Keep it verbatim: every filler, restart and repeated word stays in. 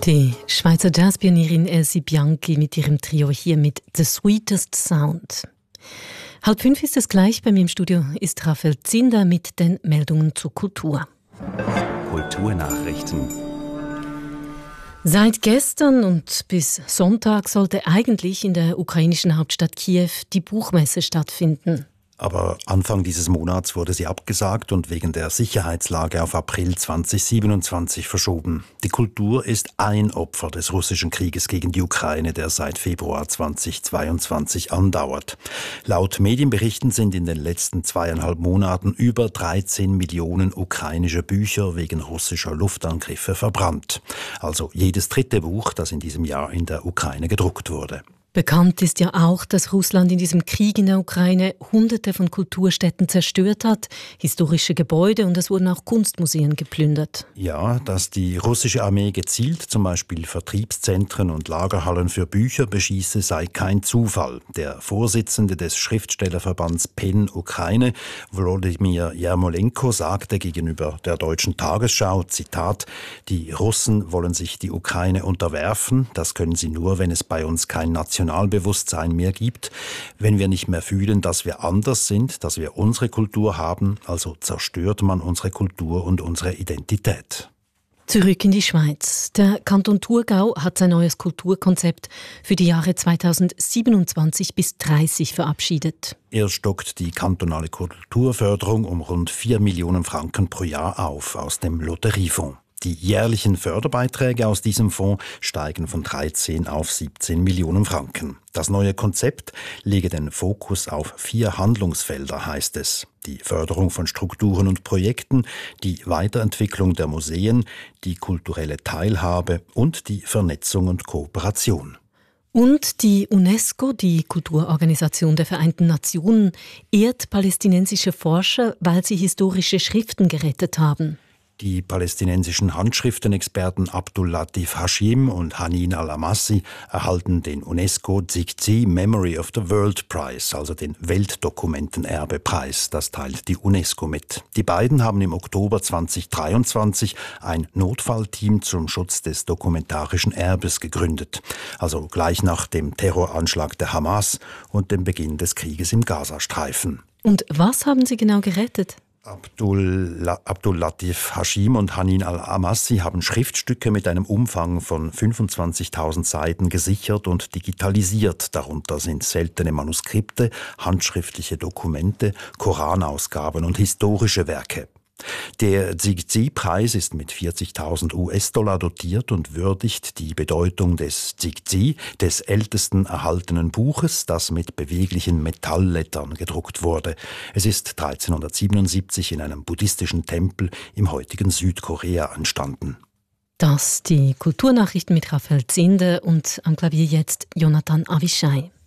Die Schweizer Jazzpionierin Elsie Bianchi mit ihrem Trio hier mit «The Sweetest Sound». Halb fünf ist es gleich. Bei mir im Studio ist Raphael Zinder mit den Meldungen zur Kultur. Kulturnachrichten. Seit gestern und bis Sonntag sollte eigentlich in der ukrainischen Hauptstadt Kiew die Buchmesse stattfinden. Aber Anfang dieses Monats wurde sie abgesagt und wegen der Sicherheitslage auf April zweitausendsiebenundzwanzig verschoben. Die Kultur ist ein Opfer des russischen Krieges gegen die Ukraine, der seit Februar zweitausendzweiundzwanzig andauert. Laut Medienberichten sind in den letzten zweieinhalb Monaten über dreizehn Millionen ukrainische Bücher wegen russischer Luftangriffe verbrannt. Also jedes dritte Buch, das in diesem Jahr in der Ukraine gedruckt wurde. Bekannt ist ja auch, dass Russland in diesem Krieg in der Ukraine Hunderte von Kulturstätten zerstört hat, historische Gebäude, und es wurden auch Kunstmuseen geplündert. Ja, dass die russische Armee gezielt zum Beispiel Vertriebszentren und Lagerhallen für Bücher beschieße, sei kein Zufall. Der Vorsitzende des Schriftstellerverbands PEN Ukraine, Wladimir Jermolenko, sagte gegenüber der Deutschen Tagesschau, Zitat, die Russen wollen sich die Ukraine unterwerfen, das können sie nur, wenn es bei uns kein National Nationalbewusstsein mehr gibt, wenn wir nicht mehr fühlen, dass wir anders sind, dass wir unsere Kultur haben, also zerstört man unsere Kultur und unsere Identität. Zurück in die Schweiz. Der Kanton Thurgau hat sein neues Kulturkonzept für die Jahre zweitausendsiebenundzwanzig bis dreißig verabschiedet. Er stockt die kantonale Kulturförderung um rund vier Millionen Franken pro Jahr auf aus dem Lotteriefonds. Die jährlichen Förderbeiträge aus diesem Fonds steigen von dreizehn auf siebzehn Millionen Franken. Das neue Konzept lege den Fokus auf vier Handlungsfelder, heißt es. Die Förderung von Strukturen und Projekten, die Weiterentwicklung der Museen, die kulturelle Teilhabe und die Vernetzung und Kooperation. Und die UNESCO, die Kulturorganisation der Vereinten Nationen, ehrt palästinensische Forscher, weil sie historische Schriften gerettet haben. Die palästinensischen Handschriftenexperten Abdul Latif Hashim und Hanin Al-Amassi erhalten den UNESCO Zigzi Memory of the World Prize, also den Weltdokumentenerbe-Preis. Das teilt die UNESCO mit. Die beiden haben im Oktober zweitausenddreiundzwanzig ein Notfallteam zum Schutz des dokumentarischen Erbes gegründet. Also gleich nach dem Terroranschlag der Hamas und dem Beginn des Krieges im Gazastreifen. Und was haben sie genau gerettet? Abdul, Abdul Latif Hashim und Hanin Al-Amassi haben Schriftstücke mit einem Umfang von fünfundzwanzigtausend Seiten gesichert und digitalisiert. Darunter sind seltene Manuskripte, handschriftliche Dokumente, Koranausgaben und historische Werke. Der Zigzi-Preis ist mit vierzigtausend US-Dollar dotiert und würdigt die Bedeutung des Zigzi, des ältesten erhaltenen Buches, das mit beweglichen Metalllettern gedruckt wurde. Es ist dreizehnhundertsiebenundsiebzig in einem buddhistischen Tempel im heutigen Südkorea entstanden. Das die Kulturnachrichten mit Raphael Zinder und am Klavier jetzt Jonathan Avishai.